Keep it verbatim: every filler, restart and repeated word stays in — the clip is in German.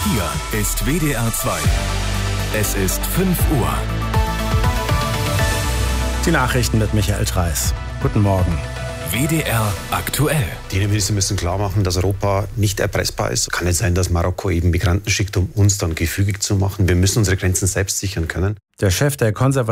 Hier ist W D R zwei. Es ist fünf Uhr. Die Nachrichten mit Michael Treiß. Guten Morgen. W D R aktuell. Die Innenminister müssen klar machen, dass Europa nicht erpressbar ist. Kann nicht sein, dass Marokko eben Migranten schickt, um uns dann gefügig zu machen. Wir müssen unsere Grenzen selbst sichern können. Der Chef der konservativen